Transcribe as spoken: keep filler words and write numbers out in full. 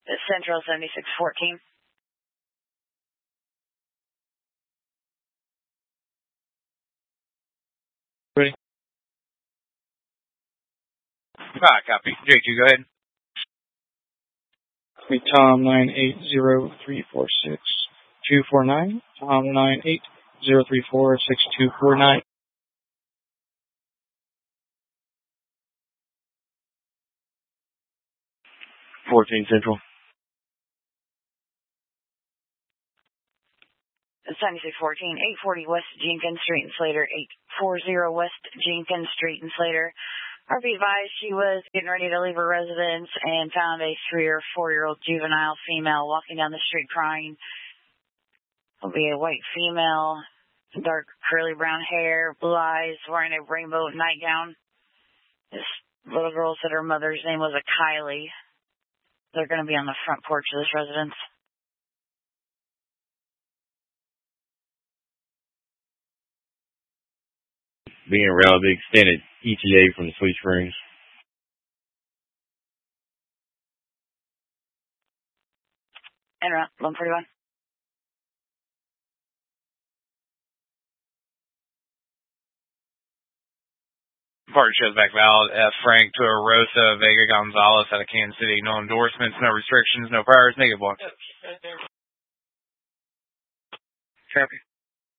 Central seventy-six fourteen. Ready? Ah, copy. J Q, go ahead. Copy, Tom nine eight zero three four six two four nine. Tom nine eight zero three four six two four nine. fourteen Central. seventy-six fourteen, eight forty West Jenkins Street in Slater, eight forty West Jenkins Street in Slater. R P advised she was getting ready to leave her residence and found a three or four year old juvenile female walking down the street crying. It'll be a white female, dark curly brown hair, blue eyes, wearing a rainbow nightgown. This little girl said her mother's name was a Kylie. They're going to be on the front porch of this residence. Being around the extended E T A from the Sweet Springs. And around one forty-one. Party shows back valid. F. Frank to Rosa Vega Gonzalez out of Kansas City. No endorsements, no restrictions, no priors, negative one. Copy.